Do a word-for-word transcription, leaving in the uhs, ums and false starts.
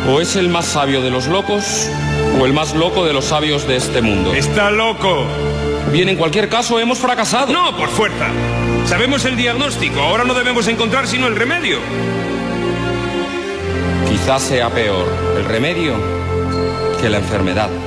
O es el más sabio de los locos, o el más loco de los sabios de este mundo. ¡Está loco! Bien, en cualquier caso, hemos fracasado. No, por fuerza. Sabemos el diagnóstico, ahora no debemos encontrar sino el remedio. Quizás sea peor el remedio que la enfermedad.